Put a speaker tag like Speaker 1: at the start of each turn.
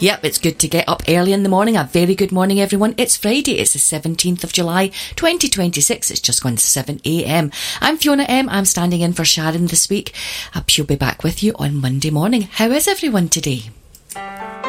Speaker 1: Yep, it's good to get up early in the morning. A very good morning, everyone. It's Friday. It's the 17th of July, 2026. It's just gone 7 a.m. I'm Fiona M. I'm standing in for Sharon this week. She'll be back with you on Monday morning. How is everyone today?